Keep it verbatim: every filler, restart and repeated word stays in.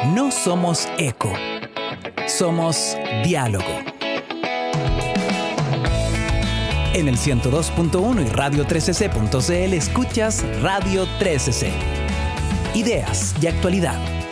No somos eco, somos diálogo. En el ciento dos punto uno y radio trece ce punto c l escuchas Radio trece ce. Ideas y actualidad